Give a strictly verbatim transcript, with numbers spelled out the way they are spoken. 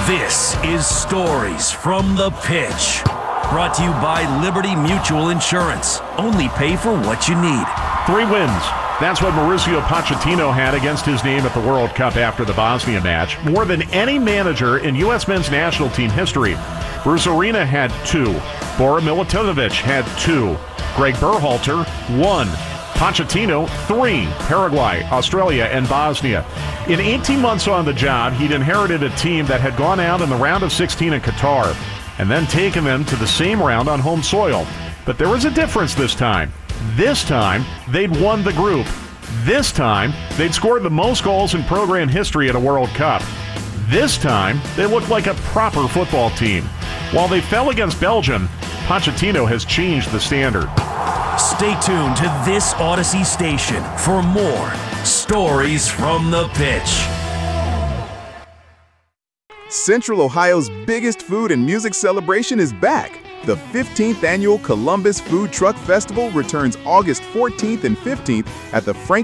This is Stories from the Pitch. Brought to you by Liberty Mutual Insurance. Only pay for what you need. Three wins. That's what Mauricio Pochettino had against his name at the World Cup after the Bosnia match. More than any manager in U S men's national team history. Bruce Arena had two. Bora Milutinovic had two. Greg Berhalter, one. Pochettino, three. Paraguay, Australia, and Bosnia. In eighteen months on the job, he'd inherited a team that had gone out in the round of sixteen in Qatar and then taken them to the same round on home soil. But there was a difference this time. This time, they'd won the group. This time, they'd scored the most goals in program history at a World Cup. This time, they looked like a proper football team. While they fell against Belgium, Pochettino has changed the standard. Stay tuned to this Odyssey station for more Stories from the Pitch. Central Ohio's biggest food and music celebration is back. The fifteenth Annual Columbus Food Truck Festival returns August fourteenth and fifteenth at the Frank